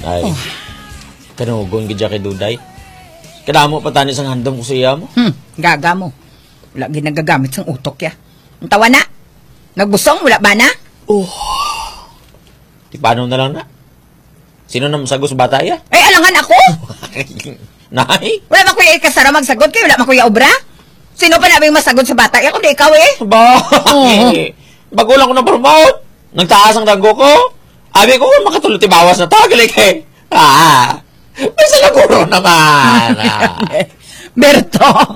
Ay, kanugon gidya kay Duday. Kadamo pa tanis ang handom ko sa iya mo. Gaga mo. Wala ginagagamit sang utok ya. Ang tawa na. Nagbusong, wala ba na? Di paano na lang na? Sino na masagot sa bata ya? Ay, alangan ako? Nay? Wala ba kuya ikasara magsagot kayo? Wala ba kuya obra? Sino pa namin masagot sa bata? Ako di ikaw eh. Ba? Bago lang ko na promote. Nagtaas ang dago ko. Abi ko makatulot bawas na tagalik eh. May sa naguro naman. Berto.